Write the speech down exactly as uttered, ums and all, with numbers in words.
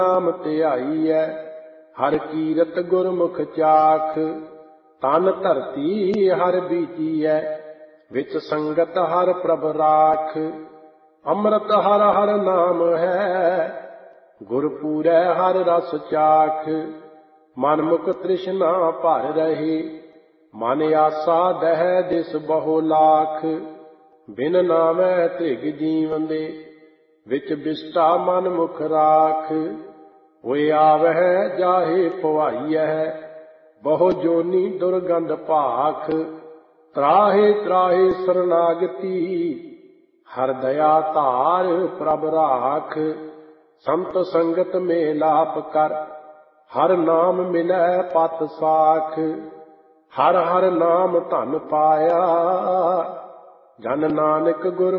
ਨਾਮ ਧਿਆਈਐ ਹਰ ਕੀਰਤ ਗੁਰਮੁਖ ਚਾਖ। ਤਨ ਧਰਤੀ ਹਰ ਬੀਜੀਐ ਵਿੱਚ ਸੰਗਤ ਹਰ ਪ੍ਰਭ ਰਾਖ। ਅੰਮ੍ਰਿਤ ਹਰ ਹਰ ਨਾਮ ਹੈ ਗੁਰਪੂਰੈ ਹਰ ਰਸ ਚਾਖ। ਮਨ ਮੁਖ ਤ੍ਰਿਸ਼ਨਾ ਭਰ ਰਹੇ ਮਨ ਆਸਾ ਦਹਿ ਦਿਸ ਬਹੁ ਲਾਖ। ਬਿਨ ਨਾਮੈ ਧ੍ਰਿਗ ਜੀਵਨ ਦੇ ਵਿੱਚ ਬਿਸਟਾ ਮਨ ਮੁਖ ਰਾਖ। ਹੋਇ ਆਵਹਿ ਜਾਹੇ ਪਵਾਈਐ ਬਹੁ ਜੋਨੀ ਦੁਰਗੰਧ ਭਾਖ। ਤਰਾਹੇ ਤਰਾਹੇ ਸਰਨਾਗਤੀ ਹਰ ਦਇਆ ਧਾਰ ਪ੍ਰਭ ਰਾਖ। ਸੰਤ ਸੰਗਤ ਮੇਲਾਪ ਕਰ ਹਰ ਨਾਮ ਮਿਲੈ ਪਤ ਸਾਖ। ਹਰ ਹਰ ਨਾਮ ਧਨ ਪਾਇਆ ਜਨ ਨਾਨਕ ਗੁਰ